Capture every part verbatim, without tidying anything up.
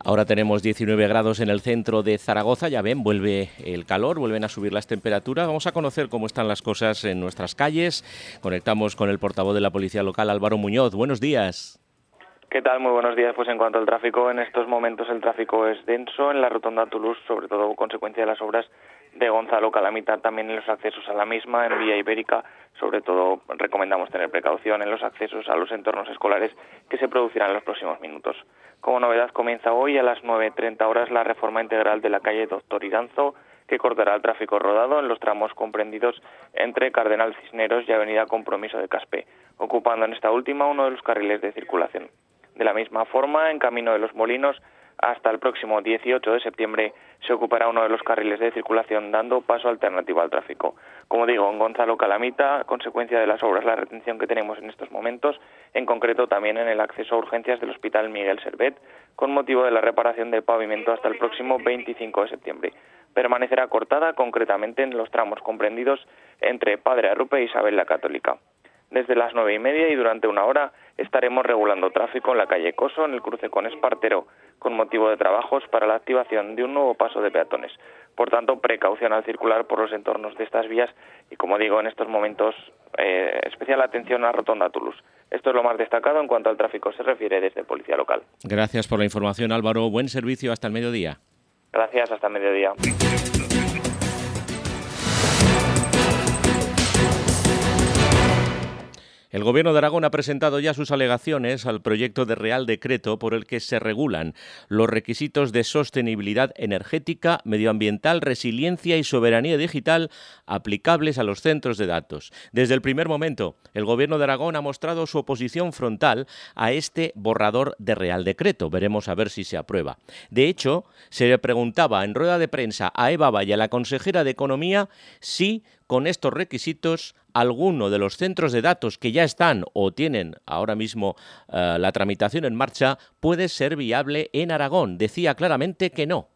Ahora tenemos diecinueve grados en el centro de Zaragoza, ya ven, vuelve el calor, vuelven a subir las temperaturas. Vamos a conocer cómo están las cosas en nuestras calles. Conectamos con el portavoz de la Policía Local, Álvaro Muñoz. Buenos días. ¿Qué tal? Muy buenos días. Pues en cuanto al tráfico, en estos momentos el tráfico es denso en la rotonda Toulouse, sobre todo consecuencia de las obras de Gonzalo Calamita, también en los accesos a la misma, en Vía Ibérica. Sobre todo recomendamos tener precaución en los accesos a los entornos escolares que se producirán en los próximos minutos. Como novedad, comienza hoy a las nueve treinta horas la reforma integral de la calle Doctor Iranzo, que cortará el tráfico rodado en los tramos comprendidos entre Cardenal Cisneros y Avenida Compromiso de Caspe, ocupando en esta última uno de los carriles de circulación. De la misma forma, en Camino de los Molinos, hasta el próximo dieciocho de septiembre se ocupará uno de los carriles de circulación, dando paso alternativo al tráfico. Como digo, en Gonzalo Calamita, consecuencia de las obras, la retención que tenemos en estos momentos, en concreto también en el acceso a urgencias del Hospital Miguel Servet, con motivo de la reparación del pavimento hasta el próximo veinticinco de septiembre. Permanecerá cortada concretamente en los tramos comprendidos entre Padre Arrupe e Isabel la Católica. Desde las nueve y media y durante una hora estaremos regulando tráfico en la calle Coso, en el cruce con Espartero, con motivo de trabajos para la activación de un nuevo paso de peatones. Por tanto, precaución al circular por los entornos de estas vías y, como digo, en estos momentos, eh, especial atención a Rotonda Toulouse. Esto es lo más destacado en cuanto al tráfico se refiere desde Policía Local. Gracias por la información, Álvaro. Buen servicio. Hasta el mediodía. Gracias. Hasta el mediodía. El Gobierno de Aragón ha presentado ya sus alegaciones al proyecto de Real Decreto por el que se regulan los requisitos de sostenibilidad energética, medioambiental, resiliencia y soberanía digital aplicables a los centros de datos. Desde el primer momento, el Gobierno de Aragón ha mostrado su oposición frontal a este borrador de Real Decreto. Veremos a ver si se aprueba. De hecho, se le preguntaba en rueda de prensa a Eva Valle, la consejera de Economía, si con estos requisitos alguno de los centros de datos que ya están o tienen ahora mismo uh, la tramitación en marcha puede ser viable en Aragón. Decía claramente que no.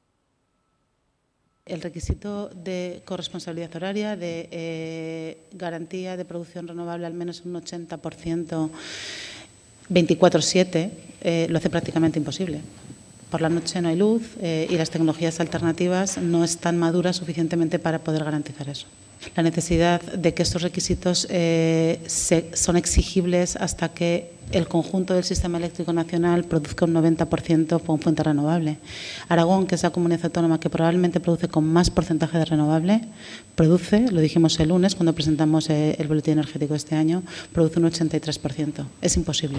El requisito de corresponsabilidad horaria, de eh, garantía de producción renovable al menos un ochenta por ciento veinticuatro siete, eh, lo hace prácticamente imposible. Por la noche no hay luz eh, y las tecnologías alternativas no están maduras suficientemente para poder garantizar eso. La necesidad de que estos requisitos eh, se, son exigibles hasta que el conjunto del sistema eléctrico nacional produzca un noventa por ciento con fuente renovable. Aragón, que es la comunidad autónoma que probablemente produce con más porcentaje de renovable, produce, lo dijimos el lunes cuando presentamos eh, el boletín energético este año, produce un ochenta y tres por ciento. Es imposible.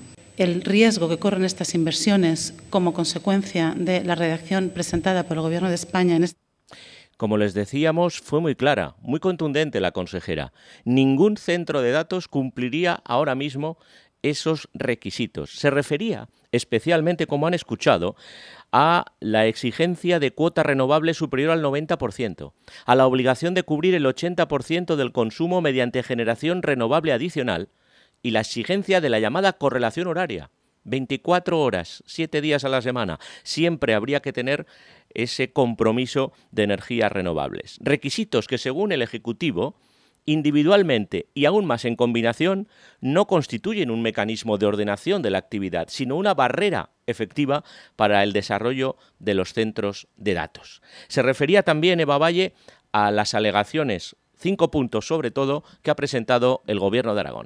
El riesgo que corren estas inversiones como consecuencia de la redacción presentada por el Gobierno de España en este. Como les decíamos, fue muy clara, muy contundente la consejera. Ningún centro de datos cumpliría ahora mismo esos requisitos. Se refería especialmente, como han escuchado, a la exigencia de cuota renovable superior al noventa por ciento, a la obligación de cubrir el ochenta por ciento del consumo mediante generación renovable adicional y la exigencia de la llamada correlación horaria. veinticuatro horas, siete días a la semana. Siempre habría que tener ese compromiso de energías renovables. Requisitos que, según el Ejecutivo, individualmente y aún más en combinación, no constituyen un mecanismo de ordenación de la actividad, sino una barrera efectiva para el desarrollo de los centros de datos. Se refería también Eva Valle a las alegaciones, cinco puntos sobre todo, que ha presentado el Gobierno de Aragón.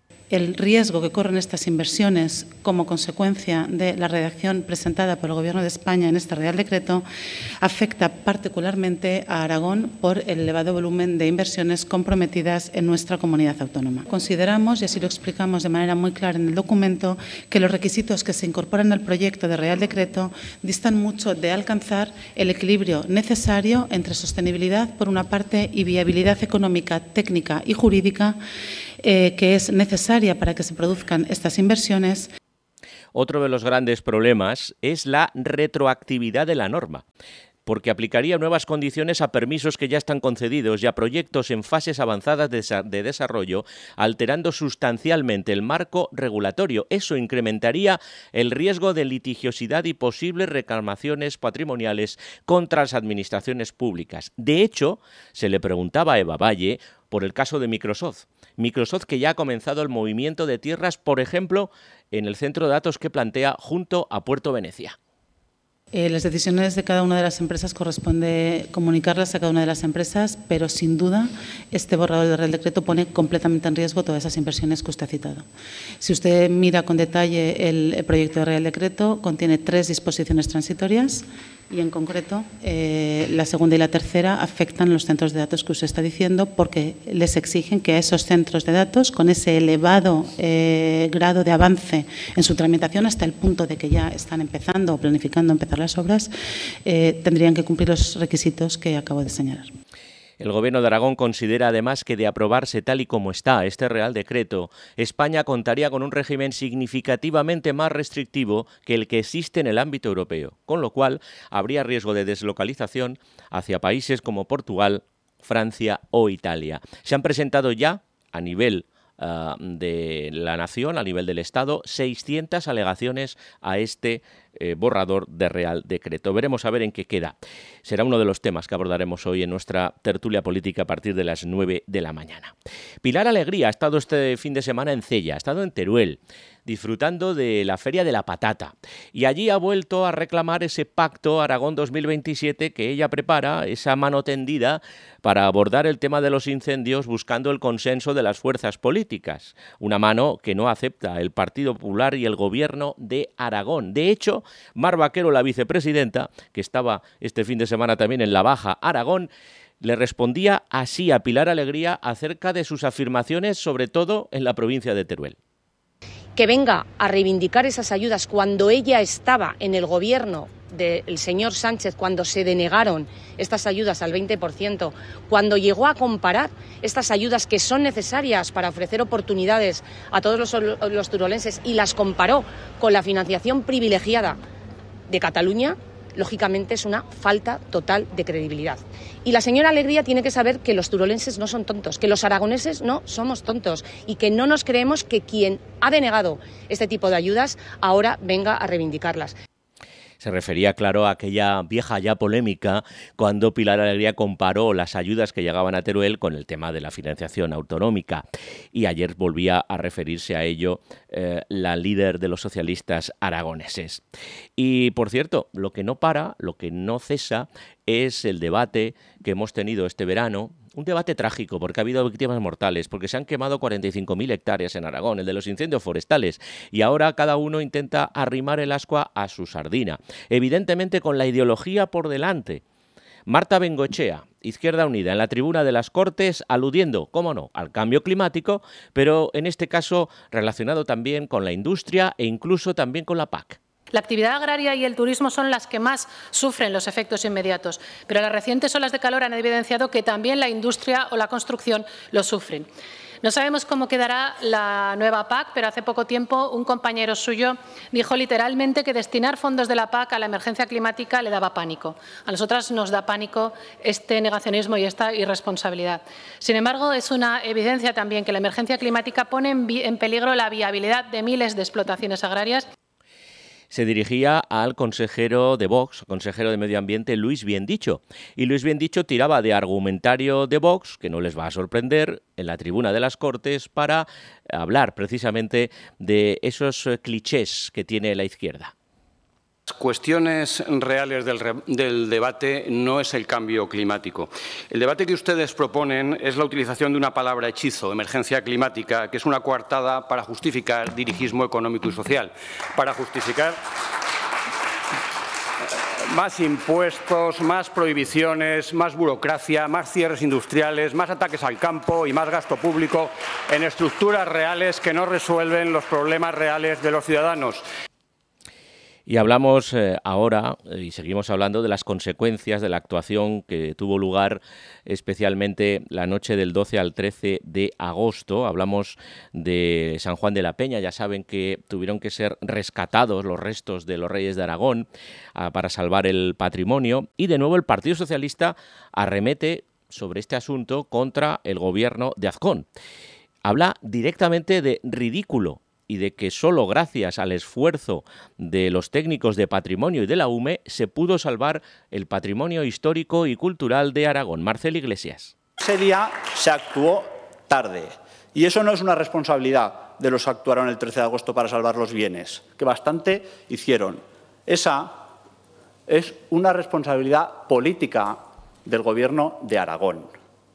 El riesgo que corren estas inversiones como consecuencia de la redacción presentada por el Gobierno de España en este Real Decreto afecta particularmente a Aragón por el elevado volumen de inversiones comprometidas en nuestra comunidad autónoma. Consideramos, y así lo explicamos de manera muy clara en el documento, que los requisitos que se incorporan al proyecto de Real Decreto distan mucho de alcanzar el equilibrio necesario entre sostenibilidad, por una parte, y viabilidad económica, técnica y jurídica, Eh, que es necesaria para que se produzcan estas inversiones. Otro de los grandes problemas es la retroactividad de la norma, porque aplicaría nuevas condiciones a permisos que ya están concedidos y a proyectos en fases avanzadas de desarrollo, alterando sustancialmente el marco regulatorio. Eso incrementaría el riesgo de litigiosidad y posibles reclamaciones patrimoniales contra las administraciones públicas. De hecho, se le preguntaba a Eva Valle por el caso de Microsoft. Microsoft, que ya ha comenzado el movimiento de tierras, por ejemplo, en el centro de datos que plantea junto a Puerto Venecia. Eh, las decisiones de cada una de las empresas corresponde comunicarlas a cada una de las empresas, pero sin duda este borrador del Real Decreto pone completamente en riesgo todas esas inversiones que usted ha citado. Si usted mira con detalle el, el proyecto de Real Decreto, contiene tres disposiciones transitorias y, en concreto, eh, la segunda y la tercera afectan los centros de datos que usted está diciendo, porque les exigen que a esos centros de datos, con ese elevado eh, grado de avance en su tramitación, hasta el punto de que ya están empezando o planificando empezar las obras, eh, tendrían que cumplir los requisitos que acabo de señalar. El Gobierno de Aragón considera además que, de aprobarse tal y como está este Real Decreto, España contaría con un régimen significativamente más restrictivo que el que existe en el ámbito europeo, con lo cual habría riesgo de deslocalización hacia países como Portugal, Francia o Italia. Se han presentado ya, a nivel uh, de la nación, a nivel del Estado, seiscientas alegaciones a este Eh, borrador de Real Decreto. Veremos a ver en qué queda. Será uno de los temas que abordaremos hoy en nuestra tertulia política a partir de las nueve de la mañana. Pilar Alegría ha estado este fin de semana en Cella, ha estado en Teruel, disfrutando de la Feria de la Patata, y allí ha vuelto a reclamar ese pacto Aragón dos mil veintisiete que ella prepara, esa mano tendida para abordar el tema de los incendios buscando el consenso de las fuerzas políticas, una mano que no acepta el Partido Popular y el Gobierno de Aragón. De hecho, Mar Vaquero, la vicepresidenta, que estaba este fin de semana también en la Baja Aragón, le respondía así a Pilar Alegría acerca de sus afirmaciones, sobre todo en la provincia de Teruel. Que venga a reivindicar esas ayudas cuando ella estaba en el gobierno del señor Sánchez, cuando se denegaron estas ayudas al veinte por ciento, cuando llegó a comparar estas ayudas que son necesarias para ofrecer oportunidades a todos los, los turolenses, y las comparó con la financiación privilegiada de Cataluña, lógicamente es una falta total de credibilidad. Y la señora Alegría tiene que saber que los turolenses no son tontos, que los aragoneses no somos tontos, y que no nos creemos que quien ha denegado este tipo de ayudas ahora venga a reivindicarlas. Se refería, claro, a aquella vieja ya polémica cuando Pilar Alegría comparó las ayudas que llegaban a Teruel con el tema de la financiación autonómica. Y ayer volvía a referirse a ello eh, la líder de los socialistas aragoneses. Y, por cierto, lo que no para, lo que no cesa, es el debate que hemos tenido este verano. Un debate trágico, porque ha habido víctimas mortales, porque se han quemado cuarenta y cinco mil hectáreas en Aragón, el de los incendios forestales, y ahora cada uno intenta arrimar el ascua a su sardina, evidentemente con la ideología por delante. Marta Bengoechea, Izquierda Unida, en la tribuna de las Cortes, aludiendo, cómo no, al cambio climático, pero en este caso relacionado también con la industria e incluso también con la P A C. La actividad agraria y el turismo son las que más sufren los efectos inmediatos, pero las recientes olas de calor han evidenciado que también la industria o la construcción lo sufren. No sabemos cómo quedará la nueva P A C, pero hace poco tiempo un compañero suyo dijo literalmente que destinar fondos de la P A C a la emergencia climática le daba pánico. A nosotras nos da pánico este negacionismo y esta irresponsabilidad. Sin embargo, es una evidencia también que la emergencia climática pone en, en peligro la viabilidad de miles de explotaciones agrarias. Se dirigía al consejero de Vox, consejero de Medio Ambiente, Luis Biendicho. Y Luis Biendicho tiraba de argumentario de Vox, que no les va a sorprender, en la tribuna de las Cortes para hablar precisamente de esos clichés que tiene la izquierda. Las cuestiones reales del, del debate no es el cambio climático. El debate que ustedes proponen es la utilización de una palabra hechizo, emergencia climática, que es una coartada para justificar dirigismo económico y social, para justificar más impuestos, más prohibiciones, más burocracia, más cierres industriales, más ataques al campo y más gasto público en estructuras reales que no resuelven los problemas reales de los ciudadanos. Y hablamos eh, ahora, y seguimos hablando de las consecuencias de la actuación que tuvo lugar especialmente la noche del doce al trece de agosto. Hablamos de San Juan de la Peña. Ya saben que tuvieron que ser rescatados los restos de los reyes de Aragón ah, para salvar el patrimonio. Y de nuevo el Partido Socialista arremete sobre este asunto contra el gobierno de Azcón. Habla directamente de ridículo y de que solo gracias al esfuerzo de los técnicos de patrimonio y de la U M E se pudo salvar el patrimonio histórico y cultural de Aragón. Marcel Iglesias. Ese día se actuó tarde y eso no es una responsabilidad de los que actuaron el trece de agosto para salvar los bienes, que bastante hicieron. Esa es una responsabilidad política del Gobierno de Aragón,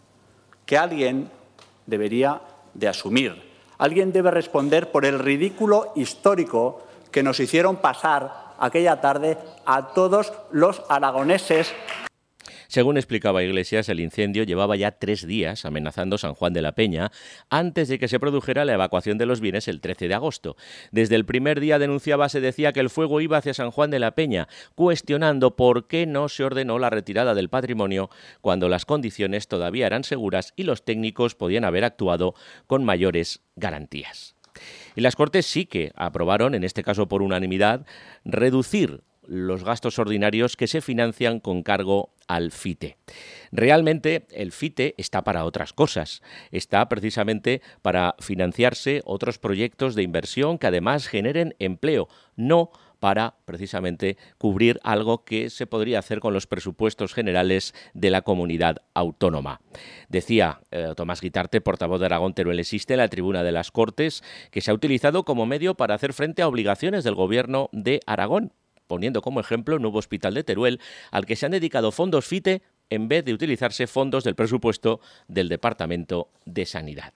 que alguien debería de asumir. Alguien debe responder por el ridículo histórico que nos hicieron pasar aquella tarde a todos los aragoneses. Según explicaba Iglesias, el incendio llevaba ya tres días amenazando San Juan de la Peña antes de que se produjera la evacuación de los bienes el trece de agosto. Desde el primer día denunciaba, se decía que el fuego iba hacia San Juan de la Peña, cuestionando por qué no se ordenó la retirada del patrimonio cuando las condiciones todavía eran seguras y los técnicos podían haber actuado con mayores garantías. Y las Cortes sí que aprobaron, en este caso por unanimidad, reducir los gastos ordinarios que se financian con cargo al FITE. Realmente el FITE está para otras cosas. Está precisamente para financiarse otros proyectos de inversión que además generen empleo, no para precisamente cubrir algo que se podría hacer con los presupuestos generales de la comunidad autónoma. Decía eh, Tomás Guitarte, portavoz de Aragón Teruel Existe, en la tribuna de las Cortes, que se ha utilizado como medio para hacer frente a obligaciones del Gobierno de Aragón, poniendo como ejemplo el nuevo hospital de Teruel, al que se han dedicado fondos FITE en vez de utilizarse fondos del presupuesto del Departamento de Sanidad.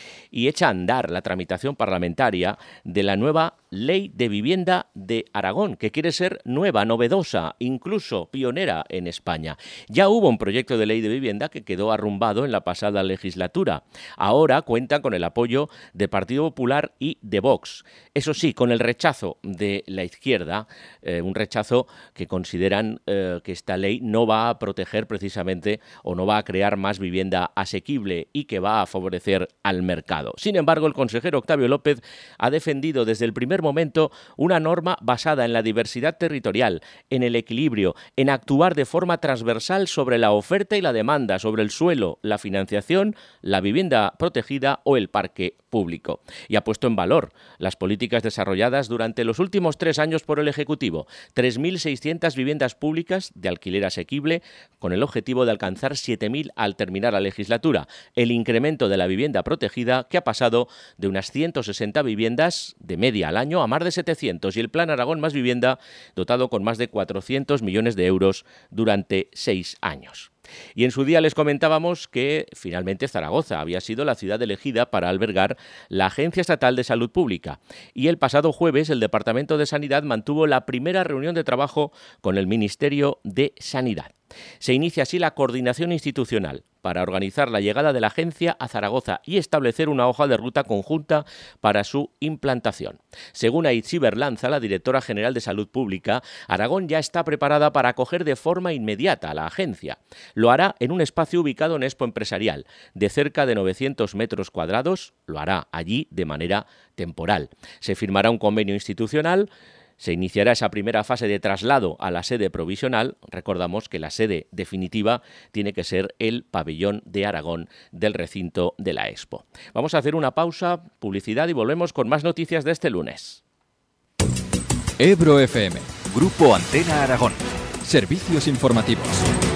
Y echa a andar la tramitación parlamentaria de la nueva Ley de Vivienda de Aragón, que quiere ser nueva, novedosa, incluso pionera en España. Ya hubo un proyecto de ley de vivienda que quedó arrumbado en la pasada legislatura. Ahora cuenta con el apoyo del Partido Popular y de Vox. Eso sí, con el rechazo de la izquierda, eh, un rechazo que consideran eh, que esta ley no va a proteger precisamente o no va a crear más vivienda asequible y que va a favorecer al mercado. Sin embargo, el consejero Octavio López ha defendido desde el primer momento una norma basada en la diversidad territorial, en el equilibrio, en actuar de forma transversal sobre la oferta y la demanda, sobre el suelo, la financiación, la vivienda protegida o el parque público. Y ha puesto en valor las políticas desarrolladas durante los últimos tres años por el Ejecutivo. tres mil seiscientas viviendas públicas de alquiler asequible, con el objetivo de alcanzar siete mil al terminar la legislatura. El incremento de la vivienda protegida, que ha pasado de unas ciento sesenta viviendas de media al año a más de setecientos, y el Plan Aragón Más Vivienda, dotado con más de cuatrocientos millones de euros durante seis años. Y en su día les comentábamos que finalmente Zaragoza había sido la ciudad elegida para albergar la Agencia Estatal de Salud Pública. Y el pasado jueves el Departamento de Sanidad mantuvo la primera reunión de trabajo con el Ministerio de Sanidad. Se inicia así la coordinación institucional para organizar la llegada de la agencia a Zaragoza y establecer una hoja de ruta conjunta para su implantación. Según Aitzi Berlanza, la directora general de Salud Pública, Aragón ya está preparada para acoger de forma inmediata a la agencia. Lo hará en un espacio ubicado en Expo Empresarial, de cerca de novecientos metros cuadrados. Lo hará allí de manera temporal. Se firmará un convenio institucional. Se iniciará esa primera fase de traslado a la sede provisional. Recordamos que la sede definitiva tiene que ser el pabellón de Aragón del recinto de la Expo. Vamos a hacer una pausa, publicidad, y volvemos con más noticias de este lunes. Ebro F M, Grupo Antena Aragón. Servicios informativos.